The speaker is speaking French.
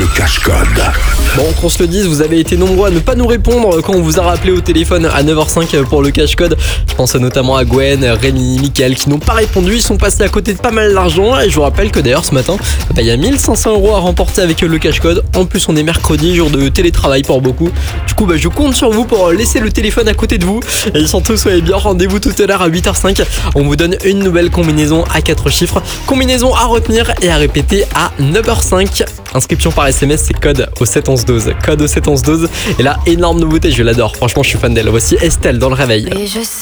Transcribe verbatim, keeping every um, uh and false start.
cache-code. Bon, qu'on se le dise, vous avez été nombreux à ne pas nous répondre quand on vous a rappelé au téléphone à neuf heures cinq pour le cache-code. Je pense notamment à Gwen, Rémi, Mickaël qui n'ont pas répondu. Ils sont passés à côté de pas mal d'argent. Et je vous rappelle que d'ailleurs ce matin, bah, il y a mille cinq cents euros à remporter avec le cache-code. En plus, on est mercredi, jour de télétravail pour beaucoup. Du coup, bah, je compte sur vous pour laisser le téléphone à côté de vous. Et surtout, soyez bien, rendez-vous tout à l'heure à huit heures cinq. On vous donne une nouvelle combinaison à quatre chiffres. Combinaison à retenir et à répéter à neuf heures cinq. Inscription par S M S, c'est code au sept onze douze. Code au sept onze douze. Et là, énorme nouveauté, je l'adore. Franchement, je suis fan d'elle. Voici Estelle dans le réveil. Et je